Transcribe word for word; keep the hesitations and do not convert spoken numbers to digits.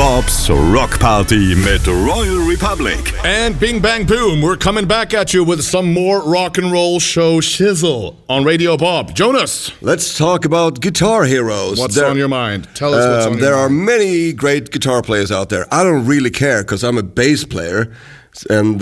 Bob's Rock Party mit Royal Republic. And bing bang boom, we're coming back at you with some more rock and roll show shizzle on Radio Bob. Jonas, let's talk about guitar heroes. What's there, on your mind? Tell us what's um, on your there mind. There are many great guitar players out there. I don't really care because I'm a bass player, and